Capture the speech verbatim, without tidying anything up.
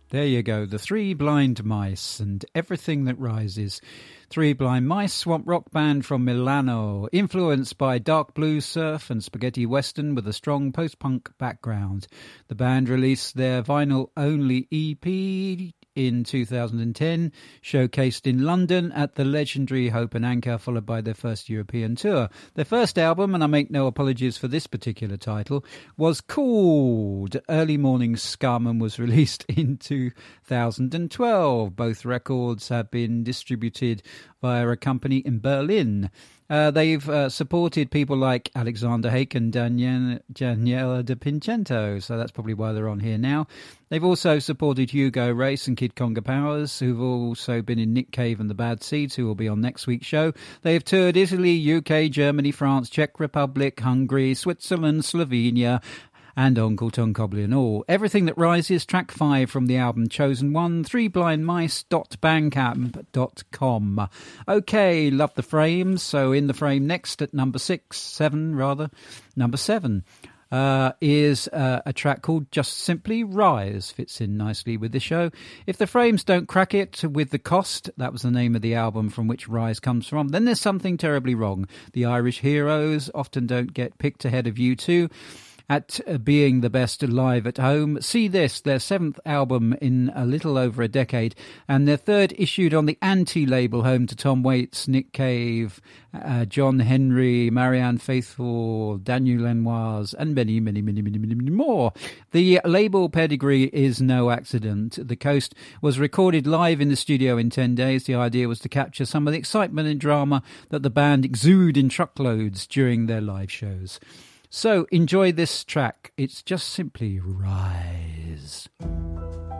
There you go, the Three Blind Mice and Everything That Rises. Three Blind Mice, swamp rock band from Milano, influenced by dark blues surf and spaghetti western with a strong post-punk background. The band released their vinyl-only E P in two thousand ten, showcased in London at the legendary Hope and Anchor, followed by their first European tour. Their first album, and I make no apologies for this particular title, was called Early Morning Scum and was released in two thousand twelve. Both records have been distributed via a company in Berlin. Uh, they've uh, supported people like Alexander Hake and Daniel, Daniela De Pincento, so that's probably why they're on here now. They've also supported Hugo Race and Kid Conga Powers, who've also been in Nick Cave and the Bad Seeds, who will be on next week's show. They've toured Italy, U K, Germany, France, Czech Republic, Hungary, Switzerland, Slovenia, and Uncle Tom Cobley and all. Everything That Rises, track five from the album Chosen One, three blind mice dot bandcamp dot com. Okay, love the frames. So in the frame next at number six, seven rather, number seven, uh, is uh, a track called Just Simply Rise. Fits in nicely with the show. If the frames don't crack it with The Cost, that was the name of the album from which Rise comes from, then there's something terribly wrong. The Irish Heroes often don't get picked ahead of U two at being the best live at home. See This, their seventh album in a little over a decade, and their third issued on the Anti-label, home to Tom Waits, Nick Cave, uh, John Henry, Marianne Faithfull, Daniel Lenoir, and many, many, many, many, many, many more. The label pedigree is no accident. The Coast was recorded live in the studio in ten days. The idea was to capture some of the excitement and drama that the band exude in truckloads during their live shows. So enjoy this track. It's Just Simply Rise.